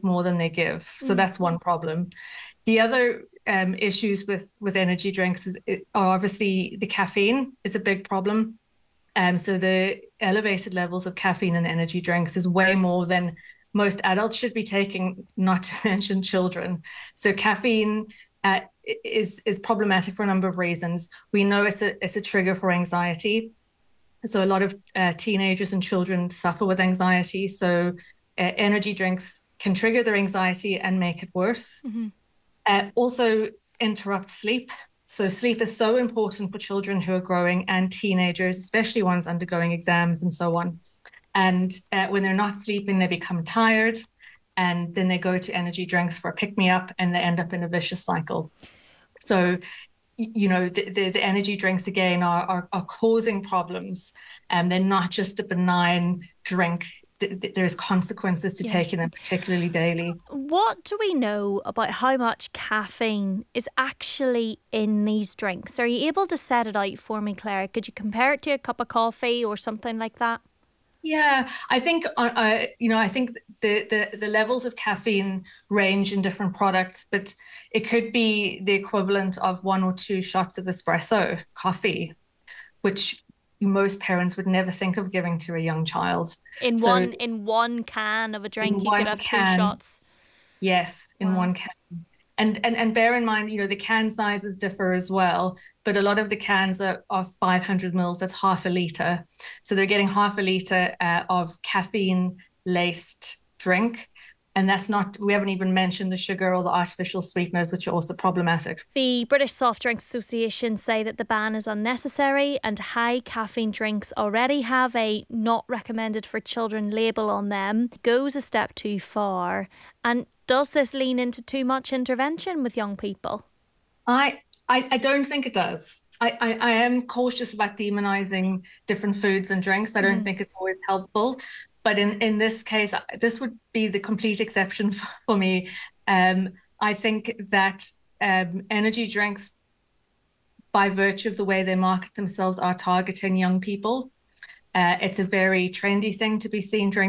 take more than they give. So that's one problem. The other issues with energy drinks are obviously the caffeine is a big problem. So the elevated levels of caffeine in energy drinks is way more than most adults should be taking, not to mention children. So caffeine is problematic for a number of reasons. We know it's a trigger for anxiety. So a lot of teenagers and children suffer with anxiety. So energy drinks can trigger their anxiety and make it worse. Also interrupt sleep. So sleep is so important for children who are growing and teenagers, especially ones undergoing exams and so on. And when they're not sleeping, they become tired, and then they go to energy drinks for a pick-me-up, and they end up in a vicious cycle. So, the energy drinks again are causing problems, and they're not just a benign drink. There's consequences to taking them, particularly daily. What do we know about how much caffeine is actually in these drinks? Are you able to set it out for me, Claire? Could you compare it to a cup of coffee or something like that? Yeah, I think I think the levels of caffeine range in different products, but it could be the equivalent of 1 or 2 shots of espresso coffee, which most parents would never think of giving to a young child. So In one can of a in drink, you could one have two can, shots. yes, in Wow. one can. And bear in mind, the can sizes differ as well, but a lot of the cans are 500 mils, that's half a liter. So they're getting half a liter of caffeine laced drink. And we haven't even mentioned the sugar or the artificial sweeteners, which are also problematic. The British Soft Drinks Association say that the ban is unnecessary and high caffeine drinks already have a not recommended for children label on them. Goes a step too far. And does this lean into too much intervention with young people? I don't think it does. I am cautious about demonizing different foods and drinks. I don't think it's always helpful. But in this case, this would be the complete exception for me. I think that energy drinks, by virtue of the way they market themselves, are targeting young people. It's a very trendy thing to be seen drinking